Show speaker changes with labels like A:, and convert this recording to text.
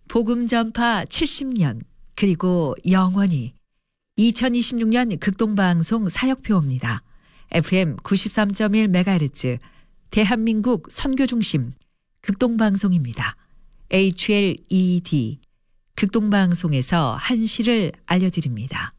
A: 복음 전파 70년 그리고 영원히 2026년 극동방송 사역표입니다. FM 93.1MHz 대한민국 선교중심 극동방송입니다. HLED 극동방송에서 한시를 알려드립니다.